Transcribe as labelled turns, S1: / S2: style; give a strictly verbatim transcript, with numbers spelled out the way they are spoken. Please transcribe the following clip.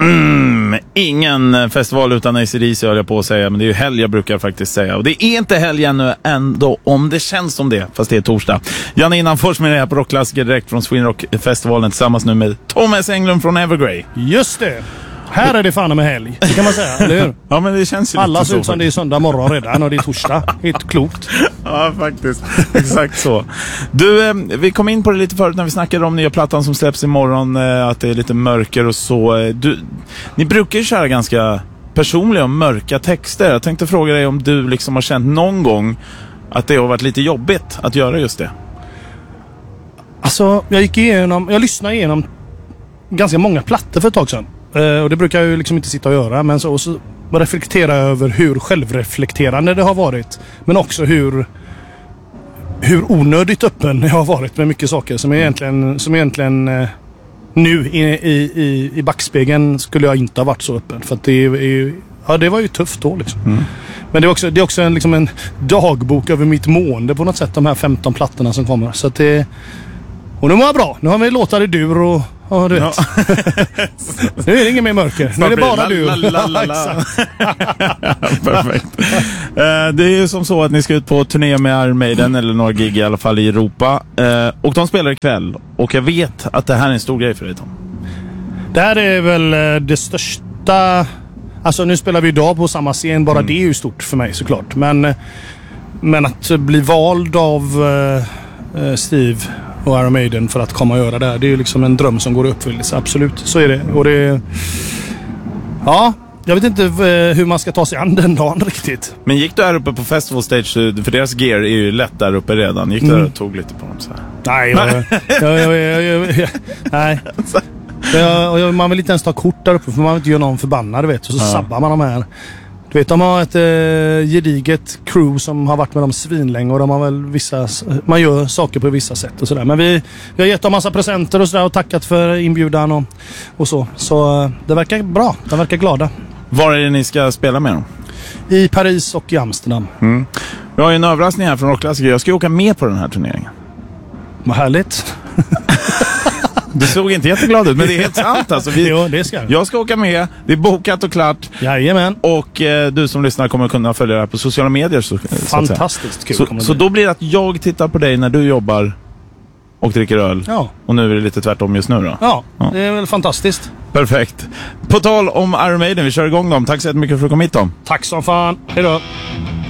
S1: Mm, ingen festival utan A C D C höll jag på att säga, men det är ju helg jag brukar faktiskt säga. Och det är inte helg ännu ändå, om det känns som det, fast det är torsdag. Janne Innanfors med det här på Rockklassiker direkt från Sweden Rock-festivalen tillsammans nu med Thomas Englund från Evergrey.
S2: Just det! Här är det fan med helg, det kan man säga, eller hur?
S1: Ja, men det känns ju
S2: alla
S1: lite
S2: ser ut som det är söndag morgon redan och det är torsdag. Helt klokt.
S1: Ja, faktiskt. Exakt så. Du, eh, vi kom in på det lite förut när vi snackade om nya plattan som släpps imorgon, eh, att det är lite mörker och så. Du, ni brukar ju köra ganska personliga och mörka texter. Jag tänkte fråga dig om du liksom har känt någon gång att det har varit lite jobbigt att göra just det.
S2: Alltså, jag gick igenom, jag lyssnade igenom ganska många plattor för ett tag sedan. Uh, och det brukar jag ju liksom inte sitta och göra, men så, och så reflektera över hur självreflekterande det har varit, men också hur hur onödigt öppen jag har varit med mycket saker som egentligen, som egentligen uh, nu i, i, i backspegeln skulle jag inte ha varit så öppen, för att det är, ja, det var ju tufft då liksom. Mm. Men det är också, det är också en, liksom en dagbok över mitt mående på något sätt, de här femton plattorna som kommer, så att det, och nu mår jag bra, nu har vi låtar i dur och ja, du vet. Ja. Nu är det ingen mer mörker. Nu är det bara du.
S1: Perfekt. Det är ju som så att ni ska ut på turné med Iron Maiden, eller några gig i alla fall i Europa. Och de spelar ikväll. Och jag vet att det här är en stor grej för dig, Tom.
S2: Det här är väl det största. Alltså nu spelar vi idag på samma scen. Bara mm. det är ju stort för mig såklart. Men, men att bli vald av uh, Steve och Iron Maiden för att komma och göra det här, det är ju liksom en dröm som går i uppfyllelse, absolut, så är det. Och det, ja, jag vet inte hur man ska ta sig an den dagen riktigt.
S1: Men gick du här uppe på Festival Stage, för deras gear är ju lätt där uppe redan, gick du mm. där och tog lite på dem så här?
S2: Nej, jag, jag, jag, jag, jag, jag, nej. Jag, jag, man vill inte ens ta kort där uppe, för man vill inte göra någon förbannad, vet, och så ja. sabbar man de här. Du vet, de har ett eh, gediget crew som har varit med dem svinlänge, och de har väl vissa, man gör saker på vissa sätt och sådär. Men vi, vi har gett dem massa presenter och sådär och tackat för inbjudan och, och så. Så eh, det verkar bra, de verkar glada.
S1: Var är det ni ska spela med dem?
S2: I Paris och i Amsterdam.
S1: Mm. Vi har ju en överraskning här från Rockklassiker. Jag ska åka med på den här turneringen.
S2: Vad härligt.
S1: Du såg inte jätteglad ut, men det är helt sant alltså. Vi,
S2: jo, det ska.
S1: Jag ska åka med, det är bokat och klart.
S2: Jajamän.
S1: Och eh, du som lyssnar kommer kunna följa det här på sociala medier. Så,
S2: fantastiskt kul.
S1: Så, så då blir det att jag tittar på dig när du jobbar och dricker öl. Ja. Och nu är det lite tvärtom just nu då.
S2: Ja, ja. Det är väl fantastiskt.
S1: Perfekt. På tal om Iron Maiden, vi kör igång dem. Tack så jättemycket för att du kom hit, Tom.
S2: Tack som fan. Hej då.